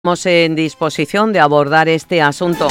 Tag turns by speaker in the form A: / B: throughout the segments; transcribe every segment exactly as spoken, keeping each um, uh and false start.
A: Estamos en disposición de abordar este asunto.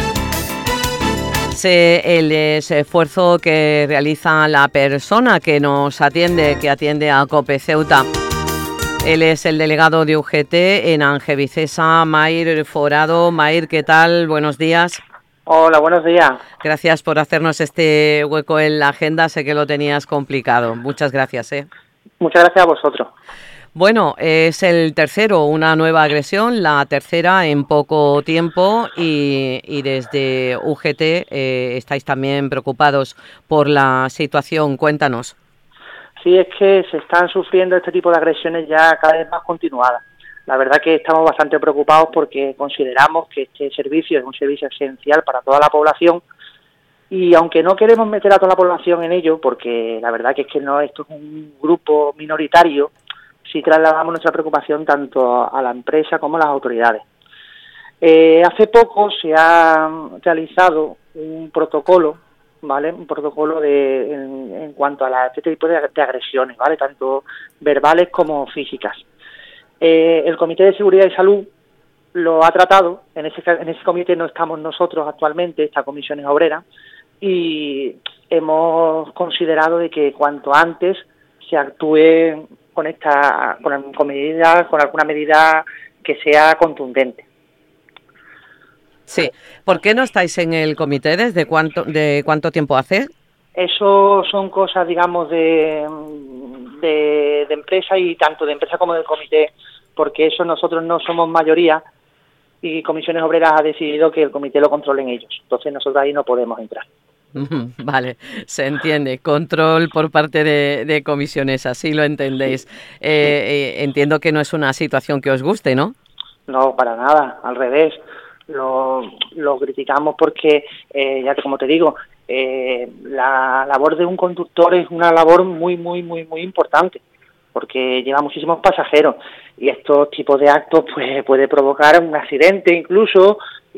A: Sé el esfuerzo que realiza la persona que nos atiende, que atiende a COPE Ceuta. Él es el delegado de U G T en Angevicesa, Mair Forado. Mair, ¿qué tal? Buenos días.
B: Hola, buenos días.
A: Gracias por hacernos este hueco en la agenda. Sé que lo tenías complicado. Muchas gracias. ¿eh?
B: Muchas gracias a vosotros.
A: Bueno, es el tercero, una nueva agresión, la tercera en poco tiempo y, y desde U G T eh, estáis también preocupados por la situación. Cuéntanos.
B: Sí, es que se están sufriendo este tipo de agresiones ya cada vez más continuadas. La verdad que estamos bastante preocupados porque consideramos que este servicio es un servicio esencial para toda la población y aunque no queremos meter a toda la población en ello, porque la verdad que es que no, esto es un grupo minoritario, sí trasladamos nuestra preocupación tanto a la empresa como a las autoridades. Eh, hace poco se ha realizado un protocolo, ¿vale? Un protocolo de en, en cuanto a la, este tipo de, de agresiones, ¿vale? Tanto verbales como físicas. Eh, el Comité de Seguridad y Salud lo ha tratado, en ese, en ese comité no estamos nosotros actualmente, esta comisión es obrera, y hemos considerado de que cuanto antes se actúe con esta con, con medidas, con alguna medida que sea contundente.
A: Sí. ¿Por qué no estáis en el comité? ¿Desde cuánto, de cuánto tiempo hace?
B: Eso son cosas, digamos, de, de, de empresa y tanto de empresa como del comité, porque eso nosotros no somos mayoría y Comisiones Obreras ha decidido que el comité lo controlen ellos. Entonces nosotros ahí no podemos entrar.
A: Vale, se entiende. Control por parte de, de comisiones, así lo entendéis. Eh, eh, entiendo que no es una situación que os guste, ¿no?
B: No, para nada, al revés. Lo, lo criticamos porque, eh, ya que como te digo, eh, la labor de un conductor es una labor muy, muy, muy, muy importante, porque lleva muchísimos pasajeros y estos tipos de actos pues puede provocar un accidente incluso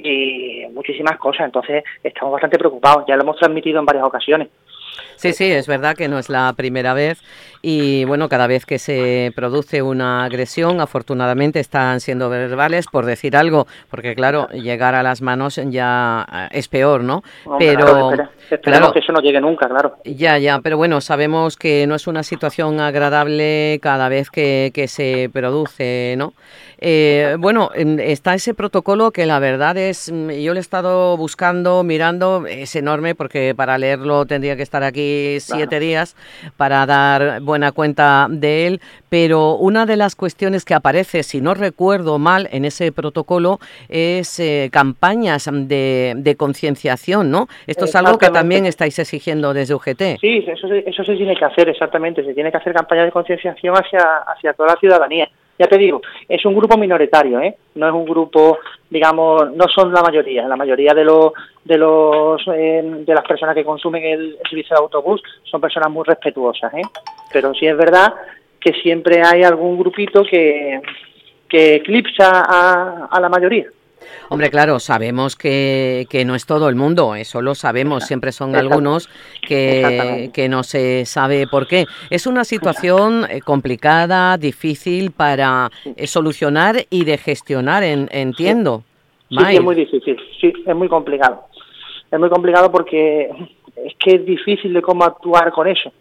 B: y muchísimas cosas. Entonces estamos bastante preocupados, ya lo hemos transmitido en varias ocasiones.
A: Sí, sí, es verdad que no es la primera vez y bueno, cada vez que se produce una agresión, afortunadamente están siendo verbales, por decir algo, porque claro, llegar a las manos ya es peor, ¿no?
B: Hombre,
A: Pero
B: claro, espere, esperemos
A: claro,
B: que eso no llegue nunca, claro.
A: ya, ya, pero bueno, sabemos que no es una situación agradable cada vez que, que se produce, ¿no? Eh, bueno, está ese protocolo que la verdad es, yo lo he estado buscando, mirando, es enorme porque para leerlo tendría que estar aquí siete
B: Claro.
A: días para dar buena cuenta de él, pero una de las cuestiones que aparece, si no recuerdo mal, en ese protocolo es eh, campañas de, de concienciación, ¿no? Esto es algo que también estáis exigiendo desde U G T.
B: Sí, eso, eso se tiene que hacer, exactamente, se tiene que hacer campañas de concienciación hacia, hacia toda la ciudadanía. Ya te digo, es un grupo minoritario, ¿eh? No es un grupo, digamos, no son la mayoría. La mayoría de los de los eh, de las personas que consumen el, el servicio de autobús son personas muy respetuosas, ¿eh? Pero sí es verdad que siempre hay algún grupito que, que eclipsa a, a la mayoría.
A: Hombre, claro, sabemos que, que no es todo el mundo, eso lo sabemos, siempre son algunos que, que no se sabe por qué. Es una situación complicada, difícil para eh, solucionar y de gestionar, en, entiendo.
B: Sí, sí, es muy difícil, sí, es muy complicado. Es muy complicado porque es que es difícil de cómo actuar con eso.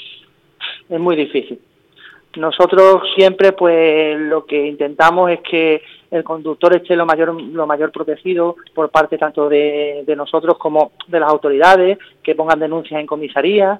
B: Es muy difícil. Nosotros siempre, pues, lo que intentamos es que el conductor esté lo mayor lo mayor protegido por parte tanto de, de nosotros como de las autoridades, que pongan denuncias en comisaría.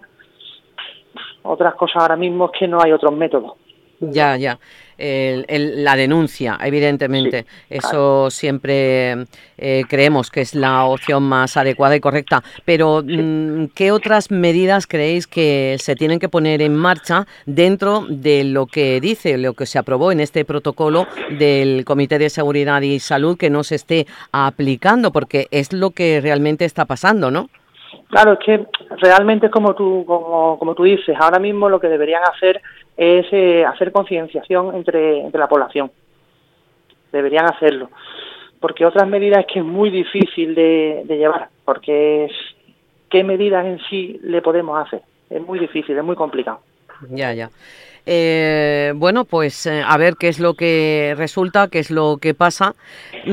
B: Otras cosas ahora mismo es que no hay otros métodos.
A: Ya, ya. El, el, la denuncia, evidentemente. Sí, eso claro. Siempre eh, creemos que es la opción más adecuada y correcta. Pero, sí. ¿qué otras medidas creéis que se tienen que poner en marcha dentro de lo que dice, lo que se aprobó en este protocolo del Comité de Seguridad y Salud que no se esté aplicando? Porque es lo que realmente está pasando, ¿no?
B: Claro, es que realmente es como tú, como, como tú dices, ahora mismo lo que deberían hacer es eh, hacer concienciación entre, entre la población. Deberían hacerlo. Porque otras medidas es que es muy difícil de, de llevar, porque es, ¿qué medidas en sí le podemos hacer? Es muy difícil, es muy complicado.
A: Ya, ya. Eh, bueno, pues eh, a ver qué es lo que resulta, qué es lo que pasa.